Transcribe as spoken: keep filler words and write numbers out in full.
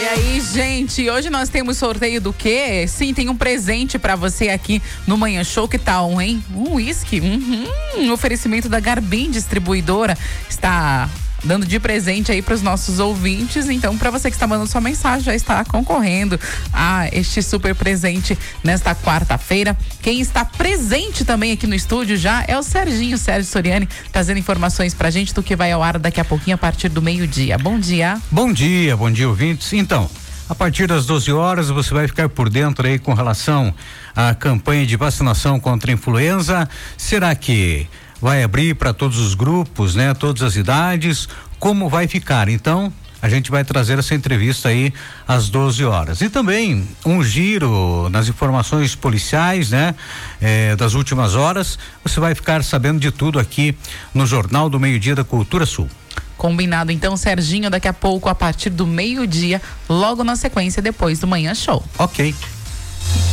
aí, gente, hoje nós temos sorteio do quê? Sim, tem um presente pra você aqui no Manhã Show. Que tal, hein? Um uísque, uhum, um oferecimento da Garbim Distribuidora, está dando de presente aí para os nossos ouvintes. Então, para você que está mandando sua mensagem, já está concorrendo a este super presente nesta quarta-feira. Quem está presente também aqui no estúdio já é o Serginho, Sérgio Soriani, trazendo informações pra gente do que vai ao ar daqui a pouquinho, a partir do meio-dia. Bom dia. Bom dia, bom dia, ouvintes. Então, a partir das doze horas você vai ficar por dentro aí com relação à campanha de vacinação contra a influenza. Será que vai abrir para todos os grupos, né? Todas as idades, como vai ficar? Então, a gente vai trazer essa entrevista aí às doze horas. E também um giro nas informações policiais, né? Eh, das últimas horas. Você vai ficar sabendo de tudo aqui no Jornal do Meio-Dia da Cultura Sul. Combinado, então, Serginho, daqui a pouco, a partir do meio-dia, logo na sequência, depois do Manhã Show. Ok.